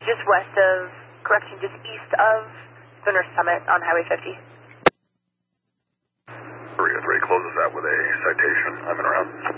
just just east of Lunar Summit on Highway 50. 303 closes out with a citation. I'm in around.